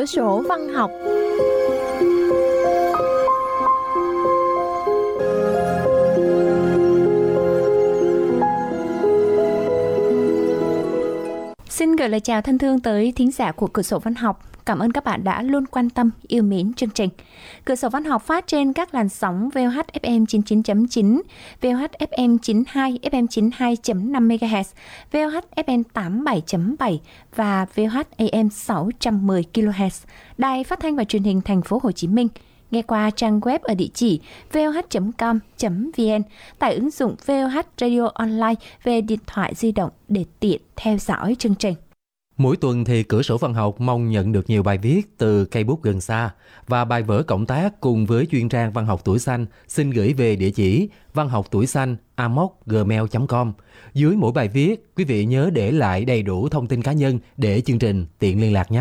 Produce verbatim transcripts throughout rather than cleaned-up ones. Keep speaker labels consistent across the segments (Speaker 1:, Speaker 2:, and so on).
Speaker 1: Cửa sổ văn học. Xin gửi lời chào thân thương tới thính giả của Cửa sổ văn học. Cảm ơn các bạn đã luôn quan tâm, yêu mến chương trình. Cửa sổ văn học phát trên các làn sóng vê o hát ép em chín mươi chín chấm chín, vê o hát ép em chín mươi hai, ép em chín mươi hai chấm năm mê ga héc, vê o hát ép em tám mươi bảy chấm bảy và vê o hát a em sáu trăm mười ki lô héc, Đài Phát thanh và Truyền hình Thành phố Hồ Chí Minh. Nghe qua trang web ở địa chỉ vê o hát chấm com chấm vê en, tải ứng dụng vê o hát Radio Online về điện thoại di động để tiện theo dõi chương trình.
Speaker 2: Mỗi tuần thì Cửa sổ văn học mong nhận được nhiều bài viết từ cây bút gần xa và bài vở cộng tác cùng với chuyên trang Văn học Tuổi Xanh xin gửi về địa chỉ văn học tuổi xanh a m o c gmail chấm com. Dưới mỗi bài viết, quý vị nhớ để lại đầy đủ thông tin cá nhân để chương trình tiện liên lạc nhé.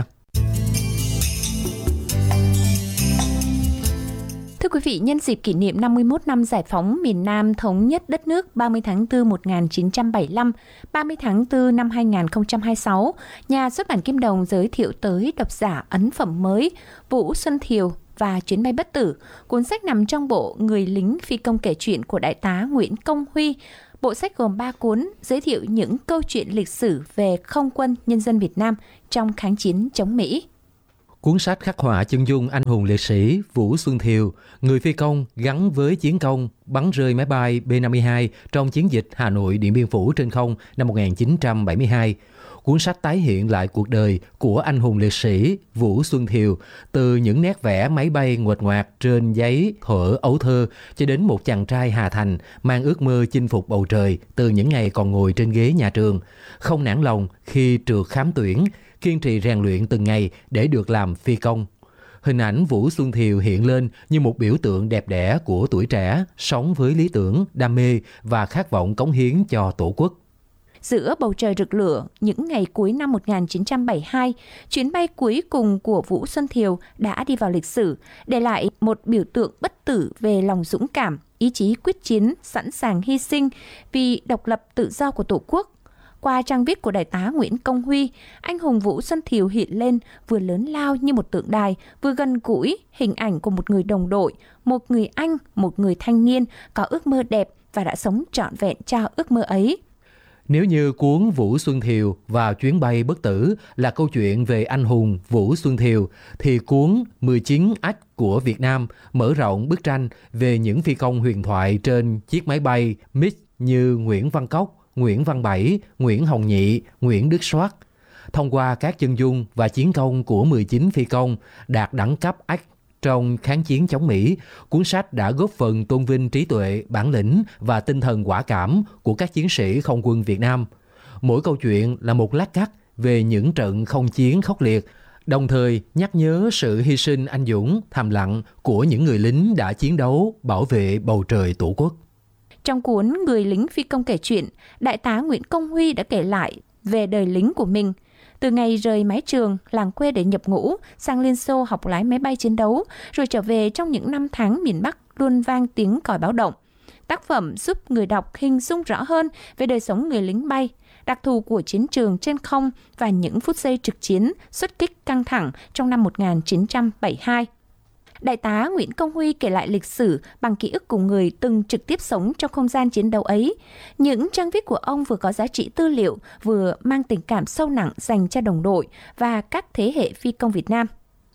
Speaker 1: Thưa quý vị, nhân dịp kỷ niệm năm mươi mốt năm giải phóng miền Nam thống nhất đất nước ba mươi tháng tư một nghìn chín trăm bảy mươi lăm, ba mươi tháng tư năm hai nghìn không trăm hai mươi sáu, nhà xuất bản Kim Đồng giới thiệu tới độc giả ấn phẩm mới Vũ Xuân Thiều và Chuyến bay bất tử. Cuốn sách nằm trong bộ Người lính phi công kể chuyện của Đại tá Nguyễn Công Huy. Bộ sách gồm ba cuốn giới thiệu những câu chuyện lịch sử về không quân nhân dân Việt Nam trong kháng chiến chống Mỹ.
Speaker 2: Cuốn sách khắc họa chân dung anh hùng liệt sĩ Vũ Xuân Thiều, người phi công gắn với chiến công bắn rơi máy bay B năm mươi hai trong chiến dịch Hà Nội Điện Biên Phủ trên không năm một nghìn chín trăm bảy mươi hai. Cuốn sách tái hiện lại cuộc đời của anh hùng liệt sĩ Vũ Xuân Thiều, từ những nét vẽ máy bay nguệch ngoạc trên giấy thuở ấu thơ cho đến một chàng trai Hà Thành mang ước mơ chinh phục bầu trời từ những ngày còn ngồi trên ghế nhà trường, không nản lòng khi trượt khám tuyển, kiên trì rèn luyện từng ngày để được làm phi công. Hình ảnh Vũ Xuân Thiều hiện lên như một biểu tượng đẹp đẽ của tuổi trẻ, sống với lý tưởng, đam mê và khát vọng cống hiến cho Tổ quốc.
Speaker 1: Giữa bầu trời rực lửa, những ngày cuối năm một nghìn chín trăm bảy mươi hai, chuyến bay cuối cùng của Vũ Xuân Thiều đã đi vào lịch sử, để lại một biểu tượng bất tử về lòng dũng cảm, ý chí quyết chiến, sẵn sàng hy sinh vì độc lập tự do của Tổ quốc. Qua trang viết của Đại tá Nguyễn Công Huy, anh hùng Vũ Xuân Thiều hiện lên vừa lớn lao như một tượng đài, vừa gần gũi hình ảnh của một người đồng đội, một người anh, một người thanh niên có ước mơ đẹp và đã sống trọn vẹn cho ước mơ ấy.
Speaker 2: Nếu như cuốn Vũ Xuân Thiều và Chuyến bay bất tử là câu chuyện về anh hùng Vũ Xuân Thiều, thì cuốn mười chín ách của Việt Nam mở rộng bức tranh về những phi công huyền thoại trên chiếc máy bay MiG như Nguyễn Văn Cóc, Nguyễn Văn Bảy, Nguyễn Hồng Nhị, Nguyễn Đức Soát. Thông qua các chân dung và chiến công của mười chín phi công đạt đẳng cấp ách trong kháng chiến chống Mỹ, cuốn sách đã góp phần tôn vinh trí tuệ, bản lĩnh và tinh thần quả cảm của các chiến sĩ không quân Việt Nam. Mỗi câu chuyện là một lát cắt về những trận không chiến khốc liệt, đồng thời nhắc nhớ sự hy sinh anh dũng, thầm lặng của những người lính đã chiến đấu bảo vệ bầu trời Tổ quốc.
Speaker 1: Trong cuốn Người lính phi công kể chuyện, Đại tá Nguyễn Công Huy đã kể lại về đời lính của mình. Từ ngày rời mái trường, làng quê để nhập ngũ, sang Liên Xô học lái máy bay chiến đấu, rồi trở về trong những năm tháng miền Bắc luôn vang tiếng còi báo động. Tác phẩm giúp người đọc hình dung rõ hơn về đời sống người lính bay, đặc thù của chiến trường trên không và những phút giây trực chiến, xuất kích căng thẳng trong năm một nghìn chín trăm bảy mươi hai. Đại tá Nguyễn Công Huy kể lại lịch sử bằng ký ức của người từng trực tiếp sống trong không gian chiến đấu ấy. Những trang viết của ông vừa có giá trị tư liệu, vừa mang tình cảm sâu nặng dành cho đồng đội và các thế hệ phi công Việt Nam.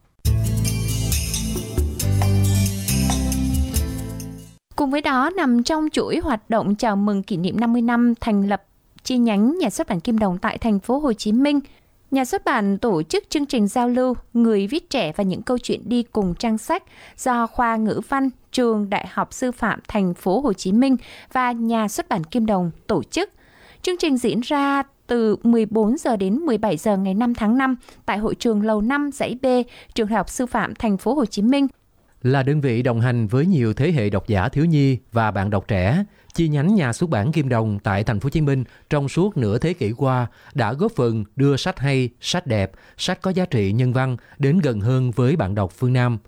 Speaker 1: Cùng với đó, nằm trong chuỗi hoạt động chào mừng kỷ niệm năm mươi năm thành lập chi nhánh nhà xuất bản Kim Đồng tại Thành phố Hồ Chí Minh, nhà xuất bản tổ chức chương trình giao lưu Người viết trẻ và những câu chuyện đi cùng trang sách do khoa ngữ văn Trường Đại học Sư phạm Thành phố Hồ Chí Minh và nhà xuất bản Kim Đồng tổ chức. Chương trình diễn ra từ mười bốn giờ đến mười bảy giờ ngày năm tháng năm tại hội trường lầu năm dãy B, Trường Đại học Sư phạm Thành phố Hồ Chí Minh.
Speaker 2: Là đơn vị đồng hành với nhiều thế hệ độc giả thiếu nhi và bạn đọc trẻ, chi nhánh nhà xuất bản Kim Đồng tại Thành phố Hồ Chí Minh trong suốt nửa thế kỷ qua đã góp phần đưa sách hay, sách đẹp, sách có giá trị nhân văn đến gần hơn với bạn đọc phương Nam.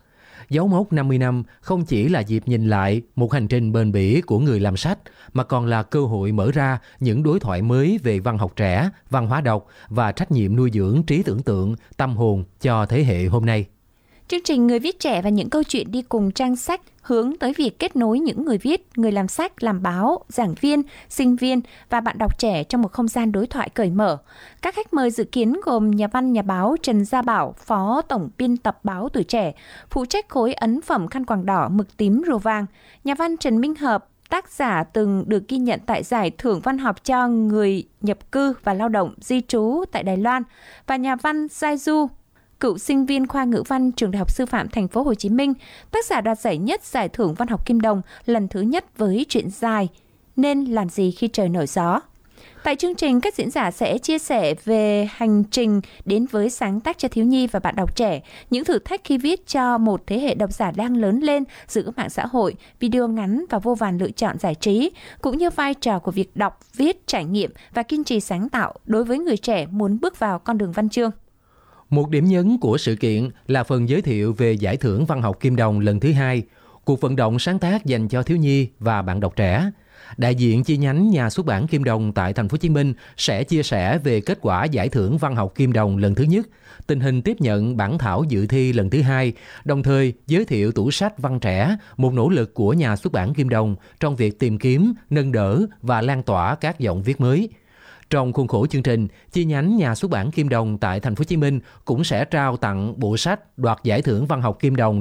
Speaker 2: Dấu mốc năm mươi năm không chỉ là dịp nhìn lại một hành trình bền bỉ của người làm sách, mà còn là cơ hội mở ra những đối thoại mới về văn học trẻ, văn hóa đọc và trách nhiệm nuôi dưỡng trí tưởng tượng, tâm hồn cho thế hệ hôm nay.
Speaker 1: Chương trình Người viết trẻ và những câu chuyện đi cùng trang sách hướng tới việc kết nối những người viết, người làm sách, làm báo, giảng viên, sinh viên và bạn đọc trẻ trong một không gian đối thoại cởi mở. Các khách mời dự kiến gồm nhà văn, nhà báo Trần Gia Bảo, Phó Tổng biên tập báo Tuổi Trẻ, phụ trách khối ấn phẩm khăn quàng đỏ, mực tím, rùa vàng, nhà văn Trần Minh Hợp, tác giả từng được ghi nhận tại giải thưởng văn học cho người nhập cư và lao động di trú tại Đài Loan, và nhà văn Giai Du, cựu sinh viên khoa ngữ văn trường Đại học Sư phạm Thành phố Hồ Chí Minh, tác giả đoạt giải nhất giải thưởng văn học Kim Đồng lần thứ nhất với truyện dài Nên làm gì khi trời nổi gió. Tại chương trình, các diễn giả sẽ chia sẻ về hành trình đến với sáng tác cho thiếu nhi và bạn đọc trẻ, những thử thách khi viết cho một thế hệ độc giả đang lớn lên giữa mạng xã hội, video ngắn và vô vàn lựa chọn giải trí, cũng như vai trò của việc đọc, viết, trải nghiệm và kiên trì sáng tạo đối với người trẻ muốn bước vào con đường văn chương.
Speaker 2: Một điểm nhấn của sự kiện là phần giới thiệu về Giải thưởng Văn học Kim Đồng lần thứ hai, cuộc vận động sáng tác dành cho thiếu nhi và bạn đọc trẻ. Đại diện chi nhánh nhà xuất bản Kim Đồng tại Thành phố Hồ Chí Minh sẽ chia sẻ về kết quả Giải thưởng Văn học Kim Đồng lần thứ nhất, tình hình tiếp nhận bản thảo dự thi lần thứ hai, đồng thời giới thiệu tủ sách văn trẻ, một nỗ lực của nhà xuất bản Kim Đồng trong việc tìm kiếm, nâng đỡ và lan tỏa các giọng viết mới. Trong khuôn khổ chương trình, chi nhánh nhà xuất bản Kim Đồng tại Thành phố Hồ Chí Minh cũng sẽ trao tặng bộ sách đoạt Giải thưởng Văn học Kim Đồng